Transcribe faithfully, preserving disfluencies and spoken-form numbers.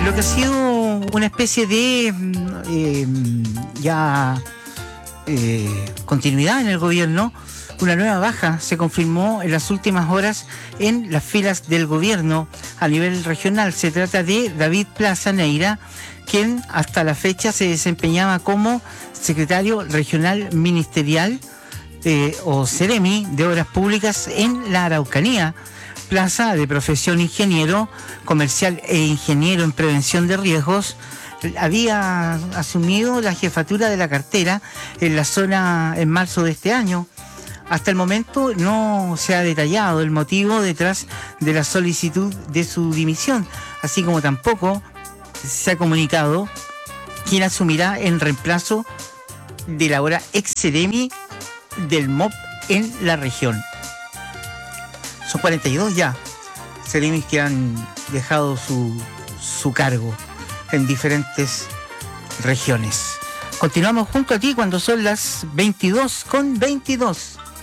lo que ha sido una especie de eh, ya eh, continuidad en el gobierno. Una nueva baja se confirmó en las últimas horas en las filas del gobierno a nivel regional. Se trata de David Plaza Neira, quien hasta la fecha se desempeñaba como secretario regional ministerial eh, o Ceremi de Obras Públicas en la Araucanía. Plaza, de profesión ingeniero comercial e ingeniero en prevención de riesgos, había asumido la jefatura de la cartera en la zona en marzo de este año. Hasta el momento no se ha detallado el motivo detrás de la solicitud de su dimisión, así como tampoco se ha comunicado quién asumirá en reemplazo de la ahora ex Ceremi del M O P en la región. Son cuarenta y dos ya Ceremis que han dejado su, su cargo en diferentes regiones. Continuamos junto a ti cuando son las veintidós con veintidós.